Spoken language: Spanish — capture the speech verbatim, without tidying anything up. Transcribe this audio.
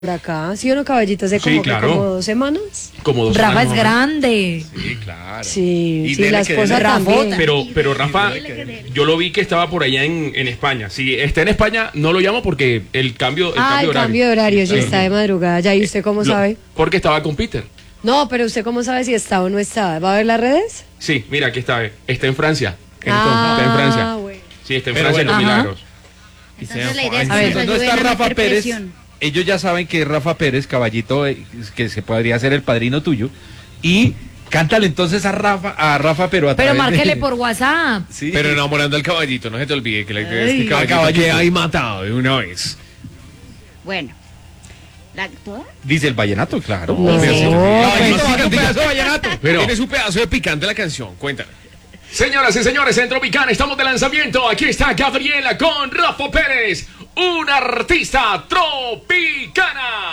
por acá, ¿sí o no, Caballito? Hace como, Sí, claro. como dos semanas. Como dos Rafa semanas, es ¿no? grande. Sí, claro. Sí, Y sí, dele la que esposa dele. también. Pero, pero Rafa, yo lo vi que estaba por allá en, en España. Si está en España, no lo llamo porque el cambio, el ah, cambio el de horario. cambio de horario, sí, Sí. está de madrugada ya. ¿Y usted cómo Lo- sabe? Porque estaba con Peter. No, pero ¿usted cómo sabe si está o no está? ¿Va a ver las redes? Sí, mira, aquí está. eh. Está en Francia. Entonces, Ah, está en Francia. bueno. Sí, está en Pero Francia en los bueno. Milagros. Entonces la idea es A que ver, nos ¿dónde ayuden está a Rafa meter Pérez? presión. Ellos ya saben que Rafa Pérez, Caballito, eh, que se podría ser el padrino tuyo. Y cántale entonces a Rafa, a Rafa, pero a Pero través de- márquele por WhatsApp. Sí. Pero enamorando al caballito, no se te olvide que la idea es Ay. que el caballito, Al caballito. quede ahí matado de una vez. Bueno, ¿la, ¿toda? Dice el vallenato, claro. No, Pero sí. pues- Caballito, Tiene un diga. pedazo de vallenato. Pero- Tiene su pedazo de picante la canción, cuéntame. Señoras y señores, en Tropicana estamos de lanzamiento. Aquí está Gabriela con Rafa Pérez, una artista tropicana.